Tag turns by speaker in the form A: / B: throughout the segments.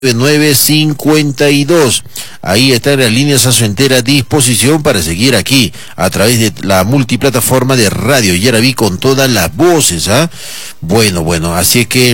A: 952. Ahí está en las líneas a su entera disposición para seguir aquí a través de la multiplataforma de Radio Yaraví con todas las voces, ¿ah? Bueno, así que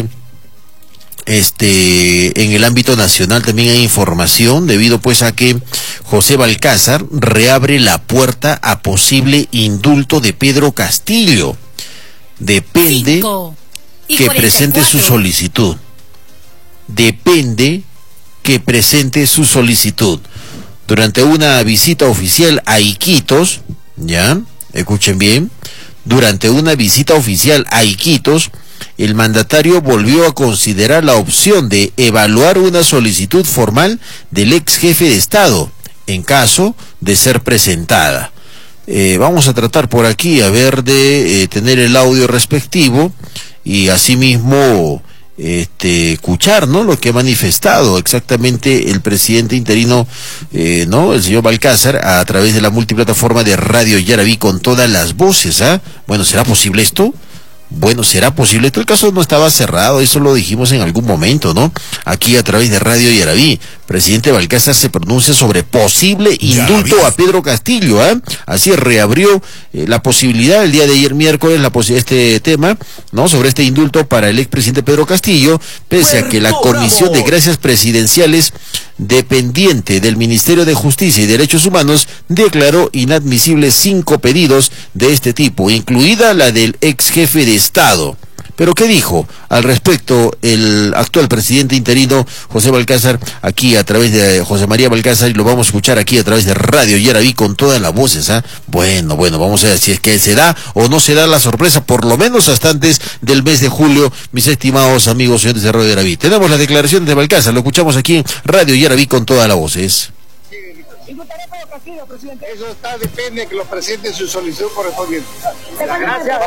A: en el ámbito nacional también hay información debido pues a que José Balcázar reabre la puerta a posible indulto de Pedro Castillo. Depende que presente su solicitud. Depende que presente su solicitud. Durante una visita oficial a Iquitos, ¿ya? Escuchen bien, durante una visita oficial a Iquitos, el mandatario volvió a considerar la opción de evaluar una solicitud formal del ex jefe de Estado, en caso de ser presentada. Vamos a tratar por aquí, a ver, de tener el audio respectivo y asimismo escuchar, ¿no?, lo que ha manifestado exactamente el presidente interino, ¿no?, el señor Balcázar, a través de la multiplataforma de Radio Yaraví con todas las voces, ¿ah? Bueno, ¿será posible esto? Bueno, ¿será posible? El caso no estaba cerrado, eso lo dijimos en algún momento, ¿no? Aquí a través de Radio Yaraví, presidente Balcázar se pronuncia sobre posible indulto a Pedro Castillo, ¿eh? Así reabrió la posibilidad el día de ayer miércoles, este tema, ¿no?, sobre este indulto para el expresidente Pedro Castillo, pese a que la Comisión de Gracias Presidenciales, dependiente del Ministerio de Justicia y Derechos Humanos, declaró inadmisibles 5 pedidos de este tipo, incluida la del ex jefe de Estado. Pero ¿qué dijo al respecto el actual presidente interino José Balcázar, aquí a través de José María Balcázar, y lo vamos a escuchar aquí a través de Radio Yaraví con todas las voces, ¿ah? Bueno, vamos a ver si es que se da o no se da la sorpresa, por lo menos hasta antes del mes de julio, mis estimados amigos señores de Radio Yaraví. Tenemos las declaraciones de Balcázar, lo escuchamos aquí en Radio Yaraví con todas las voces.
B: Presidente. Eso depende de que los presenten su solicitud correspondiente.
C: Gracias.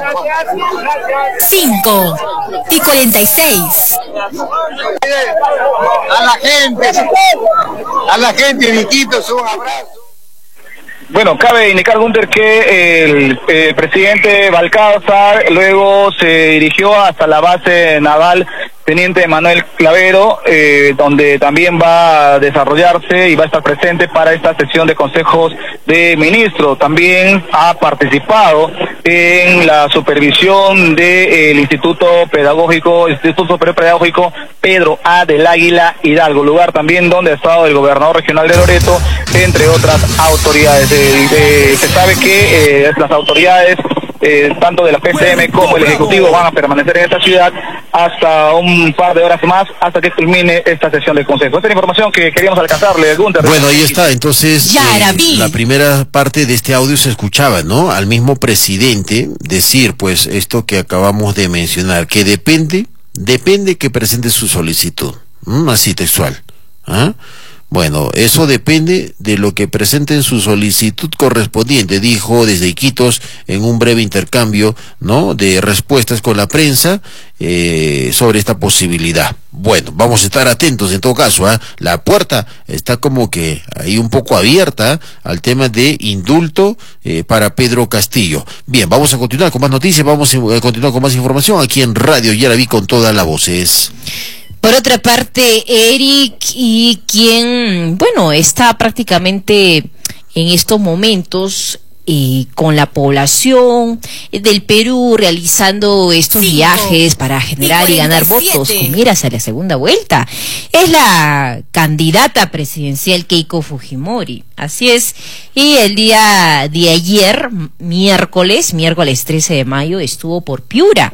C: 5:46.
B: A la gente de Iquitos, un abrazo.
D: Bueno, cabe indicar, Gunter, que el presidente Balcázar luego se dirigió hasta la base naval Teniente Manuel Clavero, donde también va a desarrollarse y va a estar presente para esta sesión de consejos de ministros. También ha participado en la supervisión del Instituto Superior Pedagógico Pedro A. del Águila Hidalgo, lugar también donde ha estado el gobernador regional de Loreto, entre otras autoridades. Se sabe que las autoridades tanto de la PCM como el Ejecutivo van a permanecer en esta ciudad hasta un par de horas más, hasta que culmine esta sesión de consejo. Esta es la información que queríamos alcanzarle, Gunter.
A: Bueno, ahí está, entonces la primera parte de este audio se escuchaba, ¿no?, al mismo presidente decir, pues, esto que acabamos de mencionar, que depende que presente su solicitud, así textual, ¿ah? Bueno, eso depende de lo que presenten su solicitud correspondiente, dijo desde Iquitos en un breve intercambio, ¿no?, de respuestas con la prensa sobre esta posibilidad. Bueno, vamos a estar atentos en todo caso, ¿eh? La puerta está como que ahí un poco abierta al tema de indulto para Pedro Castillo. Bien, vamos a continuar con más noticias, vamos a continuar con más información aquí en Radio Yaraví con todas las voces.
C: Por otra parte, Eric, y quien, bueno, está prácticamente en estos momentos con la población del Perú realizando estos viajes para generar y ganar votos con miras a la segunda vuelta, es la candidata presidencial Keiko Fujimori. Así es, y el día de ayer, miércoles 13 de mayo, estuvo por Piura,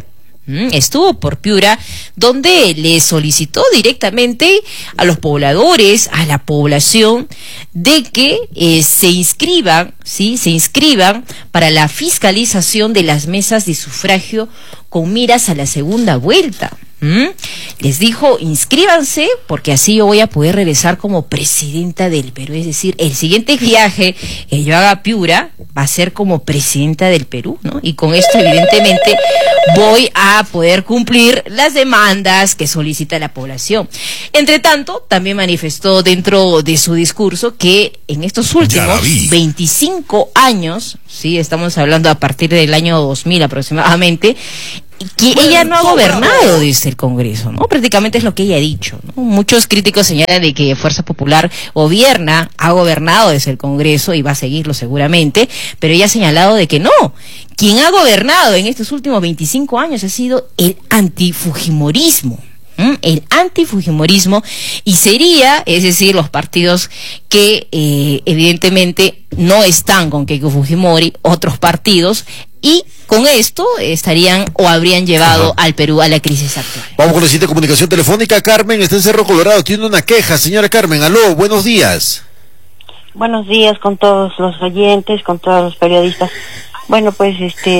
C: donde le solicitó directamente a los pobladores, a la población, de que se inscriban para la fiscalización de las mesas de sufragio con miras a la segunda vuelta. Les dijo, inscríbanse, porque así yo voy a poder regresar como presidenta del Perú. Es decir, el siguiente viaje que yo haga a Piura va a ser como presidenta del Perú, ¿no? Y con esto, evidentemente, voy a poder cumplir las demandas que solicita la población. Entre tanto, también manifestó dentro de su discurso que en estos últimos 25 años, sí, estamos hablando a partir del año 2000 aproximadamente, que ella no ha gobernado desde el Congreso, ¿no? Prácticamente es lo que ella ha dicho, ¿no? Muchos críticos señalan de que Fuerza Popular ha gobernado desde el Congreso y va a seguirlo seguramente, pero ella ha señalado de que no. Quien ha gobernado en estos últimos 25 años ha sido el antifujimorismo. El antifujimorismo, y sería, es decir, los partidos que evidentemente no están con Keiko Fujimori, otros partidos, y con esto estarían o habrían llevado al Perú a la crisis actual.
A: Vamos con la siguiente comunicación telefónica. Carmen está en Cerro Colorado, tiene una queja. Señora Carmen, aló, buenos días.
E: Buenos días con todos los oyentes, con todos los periodistas. Bueno, pues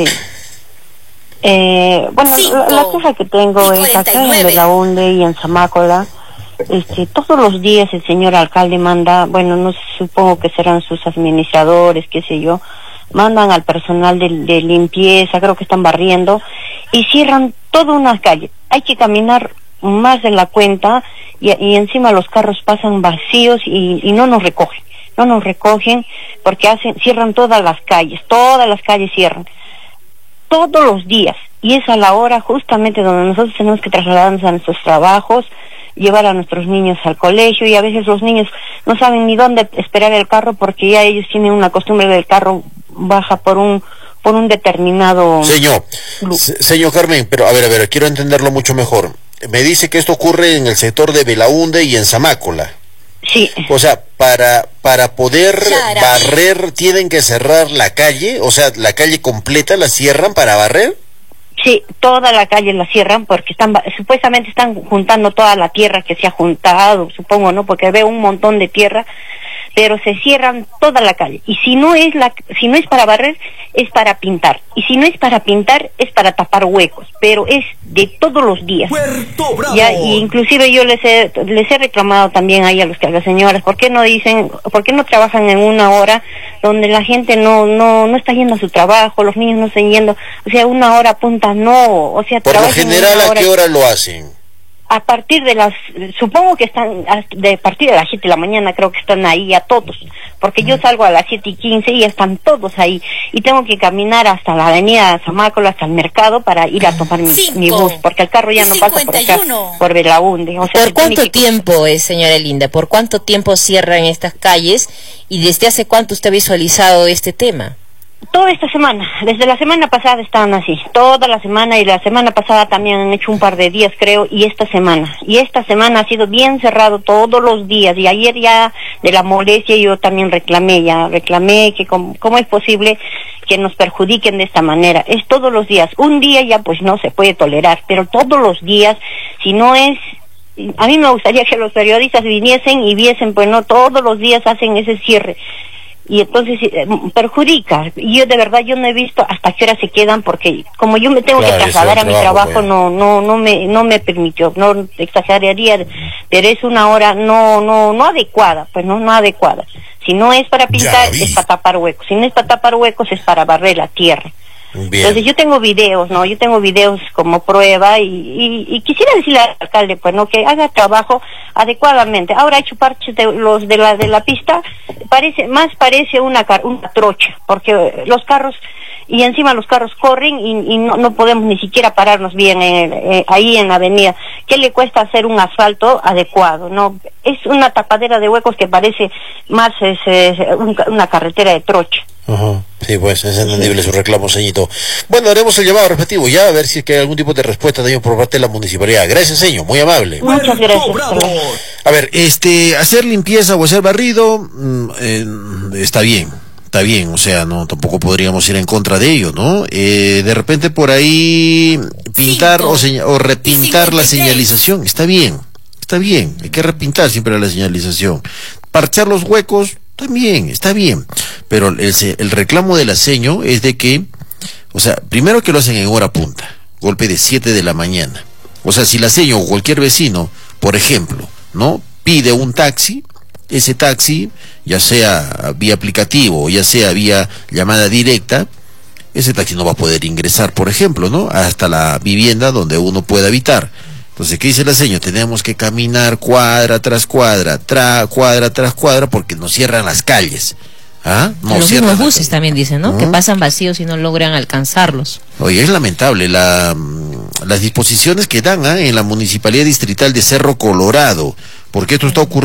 E: la queja que tengo es acá en Belaunde y en Zamácola. Todos los días el señor alcalde manda, bueno, no sé, supongo que serán sus administradores, qué sé yo, mandan al personal de limpieza, creo que están barriendo, y cierran toda una calle. Hay que caminar más de la cuenta y encima los carros pasan vacíos y no nos recogen porque cierran todas las calles cierran todos los días, y es a la hora justamente donde nosotros tenemos que trasladarnos a nuestros trabajos, llevar a nuestros niños al colegio, y a veces los niños no saben ni dónde esperar el carro porque ya ellos tienen una costumbre del carro baja por un determinado...
A: Señor Carmen, pero a ver, quiero entenderlo mucho mejor. Me dice que esto ocurre en el sector de Belaunde y en Zamácola.
E: Sí.
A: O sea, para poder barrer tienen que cerrar la calle, o sea, la calle completa la cierran para barrer.
E: Sí, toda la calle la cierran porque supuestamente están juntando toda la tierra que se ha juntado, supongo, ¿no? Porque veo un montón de tierra, pero se cierran toda la calle. Y si no es para barrer, es para pintar. Y si no es para pintar, es para tapar huecos. Pero es de todos los días. Ya, y inclusive yo les he reclamado también ahí a las señoras, ¿por qué no trabajan en una hora donde la gente no está yendo a su trabajo, los niños no están yendo? O sea, una hora punta no, o sea,
A: por lo general, ¿a qué hora lo hacen?
E: A partir de supongo que están, a partir de las 7 de la mañana creo que están ahí a todos, porque yo salgo a las 7:15 y están todos ahí, y tengo que caminar hasta la avenida Zamácola, hasta el mercado, para ir a tomar mi bus, porque el carro ya no pasa por acá, por Belaunde. O sea,
C: ¿por cuánto tiempo, señora Linda, por cuánto tiempo cierran estas calles, y desde hace cuánto usted ha visualizado este tema?
E: Toda esta semana, desde la semana pasada estaban así, toda la semana, y la semana pasada también han hecho un par de días creo, y esta semana ha sido bien cerrado todos los días, y ayer ya de la molestia yo también reclamé que cómo es posible que nos perjudiquen de esta manera. Es todos los días, un día ya pues no se puede tolerar, pero todos los días, si no es... A mí me gustaría que los periodistas viniesen y viesen, pues no, todos los días hacen ese cierre. Y entonces perjudica. Y yo de verdad no he visto hasta qué hora se quedan, porque como yo me tengo que trasladar a mi trabajo, no me permitió, no exageraría, pero es una hora no adecuada, pues no adecuada. Si no es para pintar, es para tapar huecos. Si no es para tapar huecos, es para barrer la tierra. Bien. Entonces yo tengo videos como prueba, y quisiera decirle al alcalde, pues no, que haga trabajo adecuadamente. Ahora ha hecho parches de la pista, parece una trocha, porque los carros, y encima los carros corren y no podemos ni siquiera pararnos bien ahí en la avenida. ¿Qué le cuesta hacer un asfalto adecuado? No, es una tapadera de huecos que parece más una carretera de trocha.
A: Ajá. Sí, pues es entendible su reclamo, señito. Bueno, haremos el llamado respectivo ya, a ver si es que hay algún tipo de respuesta también por parte de la municipalidad. Gracias, señor, muy amable.
E: Muchas gracias.
A: A ver, hacer limpieza o hacer barrido está bien, o sea, no, tampoco podríamos ir en contra de ello, ¿no? De repente por ahí pintar o repintar la señalización, está bien, hay que repintar siempre la señalización. Parchar los huecos, también, está bien, pero el reclamo de la seño es de que, o sea, primero que lo hacen en hora punta, golpe de 7 de la mañana. O sea, si la seño o cualquier vecino, por ejemplo, ¿no?, pide un taxi, ese taxi, ya sea vía aplicativo o ya sea vía llamada directa, ese taxi no va a poder ingresar, por ejemplo, ¿no?, hasta la vivienda donde uno pueda habitar. Entonces, ¿qué dice la señora? Tenemos que caminar cuadra tras cuadra, cuadra tras cuadra, porque nos cierran las calles. ¿Ah? No,
C: Los
A: cierran
C: mismos buses también dicen, ¿no? Que
A: ¿Mm?
C: pasan vacíos y no logran alcanzarlos.
A: Oye, es lamentable las disposiciones que dan en la Municipalidad Distrital de Cerro Colorado, porque esto está ocurriendo